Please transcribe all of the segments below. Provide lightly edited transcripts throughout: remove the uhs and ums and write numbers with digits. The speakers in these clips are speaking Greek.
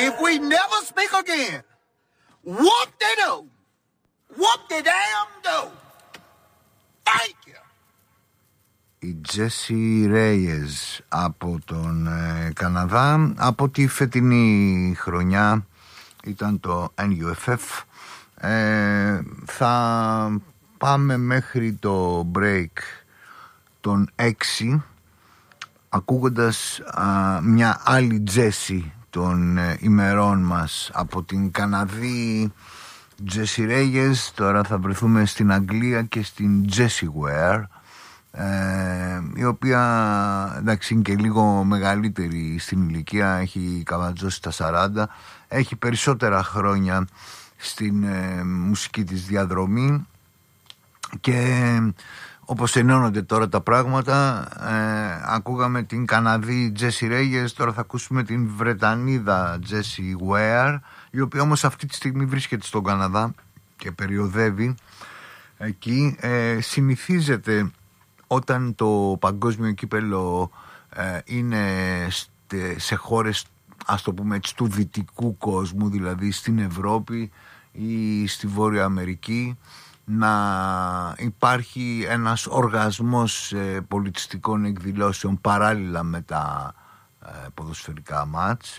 if we never speak again, whoop de do, whoop de damn do. Thank you. Η Τζέσι Ρέιες από τον Καναδά. Από τη φετινή χρονιά ήταν το NUFF. Θα πάμε μέχρι το break των 6 ακούγοντας μια άλλη Τζέσι των ημερών μας από την Καναδή Τζέσι Ρέιες. Τώρα θα βρεθούμε στην Αγγλία και στην Jessie Ware, η οποία εντάξει είναι και λίγο μεγαλύτερη στην ηλικία, έχει καβατζώσει τα 40, έχει περισσότερα χρόνια στην μουσική της διαδρομή και όπως ενώνονται τώρα τα πράγματα, ακούγαμε την Καναδή Jessie Reyes, τώρα θα ακούσουμε την Βρετανίδα Jessie Ware, η οποία όμως αυτή τη στιγμή βρίσκεται στον Καναδά και περιοδεύει εκεί. Συνηθίζεται όταν το παγκόσμιο κύπελλο είναι σε χώρες, ας το πούμε έτσι, του δυτικού κόσμου, δηλαδή στην Ευρώπη ή στη Βόρεια Αμερική, να υπάρχει ένας οργασμός πολιτιστικών εκδηλώσεων παράλληλα με τα ποδοσφαιρικά μάτς.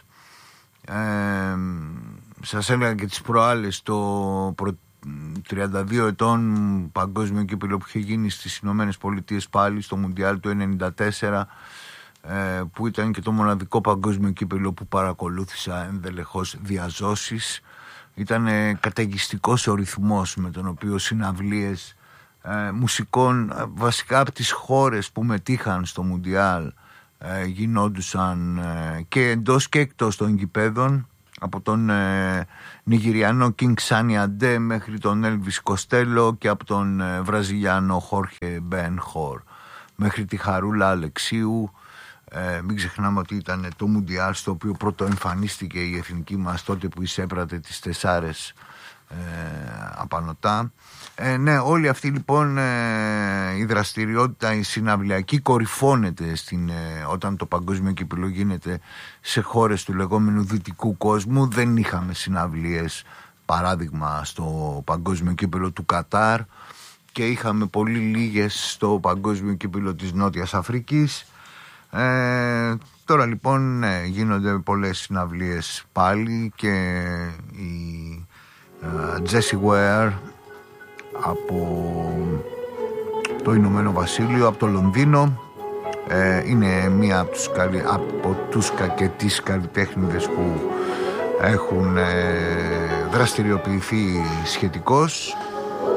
Σας έλεγα και τις προάλλες το 32 ετών παγκόσμιο κύπελλο που είχε γίνει στις Ηνωμένες Πολιτείες πάλι στο Μουντιάλ του 1994, που ήταν και το μοναδικό παγκόσμιο κύπελλο που παρακολούθησα ενδελεχώς διαζώσεις. Ήταν καταιγιστικός ο ρυθμός με τον οποίο συναυλίες μουσικών βασικά από τις χώρες που μετήχαν στο Μουντιάλ γινόντουσαν και εντός και εκτός των γηπέδων, από τον Νιγηριανό King Sunny Ade μέχρι τον Elvis Costello και από τον Βραζιλιάνο Jorge Ben-Hur μέχρι τη Χαρούλα Αλεξίου. Μην ξεχνάμε ότι ήταν το Μουντιάλ στο οποίο πρώτο εμφανίστηκε η εθνική μας, τότε που εισέπρατε τις 4 απανωτά. Ναι, όλη αυτή λοιπόν η δραστηριότητα, η συναυλιακή, κορυφώνεται όταν το παγκόσμιο κύπελλο γίνεται σε χώρες του λεγόμενου δυτικού κόσμου. Δεν είχαμε συναυλίες, παράδειγμα, στο παγκόσμιο κύπελλο του Κατάρ και είχαμε πολύ λίγες στο παγκόσμιο κύπελλο της Νότιας Αφρικής. Τώρα λοιπόν γίνονται πολλές συναυλίες πάλι και η Jessie Ware από το Ηνωμένο Βασίλειο, από το Λονδίνο, είναι μία από τους και τις καλλιτέχνηδες που έχουν δραστηριοποιηθεί σχετικώς.